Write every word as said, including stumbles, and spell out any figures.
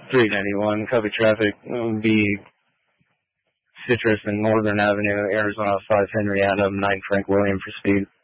three ninety-one, copy traffic. Will be Citrus and Northern Avenue, Arizona, five Henry Adam, nine Frank William for speed.